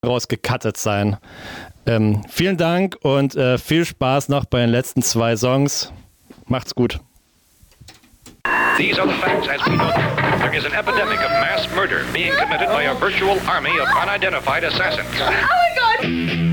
rausgecuttet sein. Vielen Dank und viel Spaß noch bei den letzten 2 Songs. Macht's gut. These are the facts as we know them. There is an epidemic of mass murder being committed by a virtual army of unidentified assassins. Oh my God!